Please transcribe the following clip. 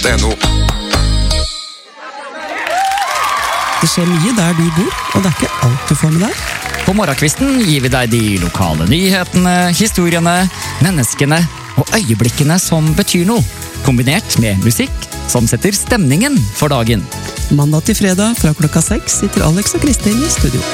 nrk.no. Det skjer mye der du bor, og det er ikke alt du får med deg. På morgenkvisten gir vi deg de lokale nyhetene, historiene, menneskene og øyeblikkene som betyr noe, kombinert med musikk som setter stemningen for dagen. Mandag til fredag fra klokka 6 sitter Alex og Kristin i studio.